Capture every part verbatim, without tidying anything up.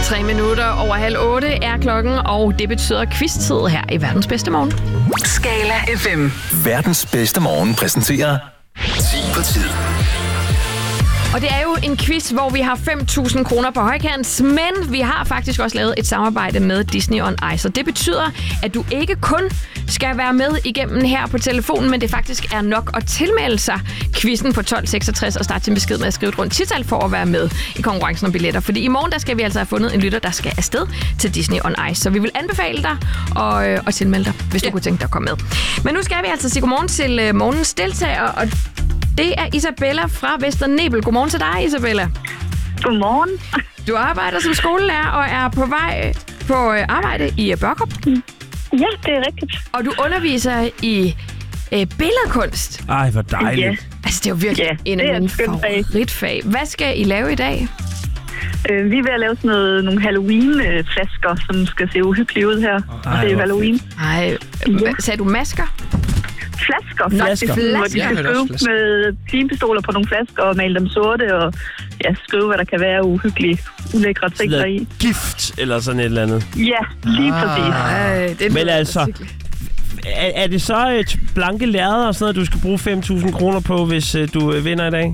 Tre minutter over halv otte er klokken, og det betyder quiz-tid her i Verdens Bedste Morgen. Skala F M. Verdens bedste morgen præsenterer ti på tid. Og det er jo en quiz, hvor vi har fem tusind kroner på højkant, men vi har faktisk også lavet et samarbejde med Disney on Ice. Og det betyder, at du ikke kun skal være med igennem her på telefonen, men det faktisk er nok at tilmelde sig quizzen på tolv seksogtres og starte sin besked med at skrive et rundt tital for at være med i konkurrencen om billetter. Fordi i morgen, der skal vi altså have fundet en lytter, der skal afsted til Disney on Ice. Så vi vil anbefale dig og, øh, og tilmelde dig, hvis ja. du kunne tænke dig at komme med. Men nu skal vi altså sige godmorgen til øh, morgens deltager, og det er Isabella fra Vester Nebel. Godmorgen til dig, Isabella. Godmorgen. Du arbejder som skolelærer og er på vej på arbejde i Børkop. Ja, det er rigtigt. Og du underviser i øh, billedkunst. Ej, hvor dejligt. Ja. Altså, det er jo virkelig Ja, en det af er mine et skønt fag. favoritfag. Hvad skal I lave i dag? Øh, vi er ved at lave sådan noget, nogle Halloween-flasker, som skal se uhyggelige ud her. Ej, det er hvor Halloween. Ej, ja. Sagde du masker? Flasker, Flasker. faktisk, hvor de Jeg skal hørte også skrive flasker. med pinpistoler på nogle flasker og male dem sorte og ja, skrive, hvad der kan være uhyggelige, ulækre ting Sådan deri. gift eller sådan et eller andet. Ja, lige Ah. præcis. Ej, det Men lyder altså, forsiktigt. Er, er det så et blanke lærred og sådan noget, du skal bruge fem tusind kroner på, hvis uh, du uh, vinder i dag?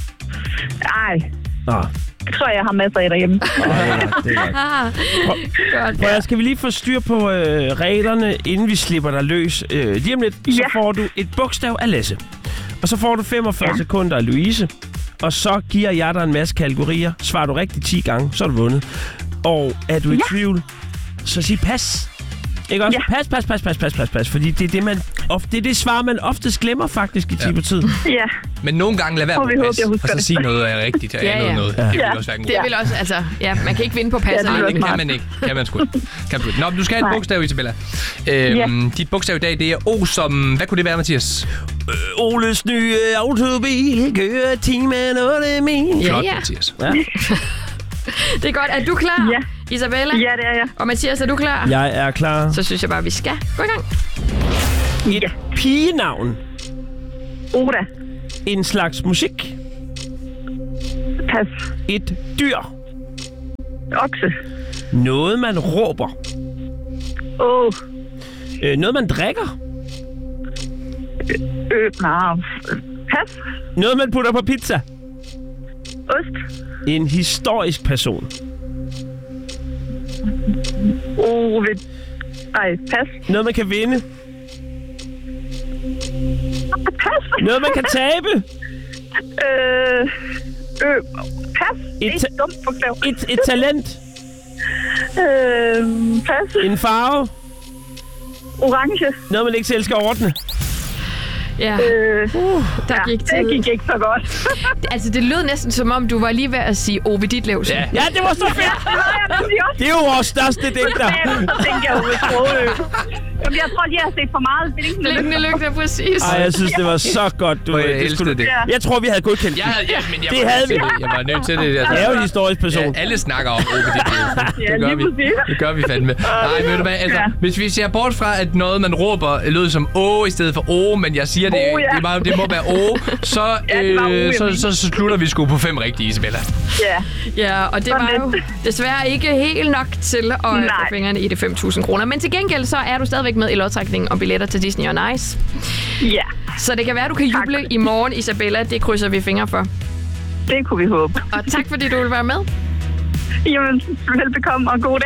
Ej, Nå, det tror jeg, jeg har masser af derhjemme. det er godt, det er godt. Ah, godt. Prøv, at, skal vi lige få styr på øh, reglerne, inden vi slipper dig løs? Øh, lige om lidt, så Ja. får du et bogstav af Lasse. Og så får du femogfyrre ja. sekunder af Louise. Og så giver jeg dig en masse kategorier. Svarer du rigtigt ti gange, så er du vundet. Og er du i Ja. tvivl, så sig pas. Ikke også? Ja. Pas, pas, pas, pas, pas, pas, pas. Fordi det er det, man ofte, det, er det svar, man oftest glemmer faktisk i ti Ja. på tid. Ja, Men nogle gange lad være Må med vi at håbe, passe, jeg husker og så det. sige noget er rigtigt, og Ja, andet ja. noget. Ja. Det vil Ja. også hverken Det vil også, altså, ja, man kan ikke vinde på Ja, passet. det er Nej, også det smart. kan man ikke. Kan man sgu ikke. Kan man. Nå, men du skal have et Nej. bogstav, Isabella. Øhm, Dit bogstav i dag, det er O som... Hvad kunne det være, Mathias? Øh, Oles nye autobil kører timen otte mil. Ja, Flot, ja. Mathias. Ja. Det er godt. Er du klar, Ja. Isabella? ja, det er jeg. Og Mathias, er du klar? Jeg er klar. Så synes jeg bare, vi skal gå i gang. Et pigenavn. Oda. En slags musik. Pas. Et dyr. Okse. Noget, man råber. Åh. Oh. Øh, noget, man drikker. Øh, nej. Pas. Noget, man putter på pizza. Ost. En historisk person. Oh, ved... Ej, pas. Noget, man kan vinde. Pas. Noget, man kan tabe. Øh... Øh... Pas. Det er ta- et dumt bogstav. Et, et talent. Øh... Pas. En farve. Orange. Noget, man ikke selv skal ordne. Ja, Øh... der Ja, gik det tid. gik ikke så godt. Altså, det lød næsten som om, du var lige ved at sige Ove Ditlevsen. Ja. Ja, det var så fedt. Det var jeg nemlig også. Det er jo vores største digter. Så tænkte jeg jo ved Sprogø. Jamen, jeg tror lige, jeg har set for meget blinkende Blinkende lygter, præcis. Ej, jeg synes, det var så godt. Du, Og jeg det elskede skulle, det. Ja. jeg tror, vi havde godkendt Jeg den. havde, ja, men jeg Det var havde nødt til vi. det. Jeg var nødt til det. Altså. Det er jo en historisk person. Ja, alle snakker om Ove Ditlevsen. Ja, Det gør lige vi. præcis. Det gør vi fandme. Nej, ved du hvad, altså, Ja. hvis vi ser bort fra, at noget, man råber, lød som O i stedet for O, men jeg siger, det, Oh, ja. det, må, det må være O, så, Ja, det var O, øh, jeg så, mente. så, så slutter vi sgu på fem rigtige, Isabella. Ja. Ja, og det Sådan var jo lidt. desværre ikke helt nok til at få Nej. fingrene i de fem tusind kroner. Men til gengæld så er du stadigvæk med i lodtrækningen om billetter til Disney on Ice. Ja. Så det kan være, du kan juble Tak. i morgen, Isabella. Det krydser vi fingre for. Det kunne vi håbe. Og tak, fordi du vil være med. Jamen, velbekomme og god dag.